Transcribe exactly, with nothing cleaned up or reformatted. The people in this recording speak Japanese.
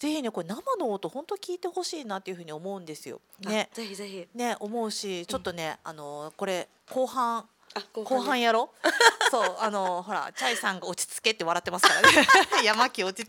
ぜひねこれ生の音本当聞いてほしいなっていうふうに思うんですよ。 あねぜひぜひ。 ね思うし、ちょっとね、あのこれ後半あ後後半ね。 半やろそうあのほらチャイさんが落ち着けって笑ってますからね山木落ち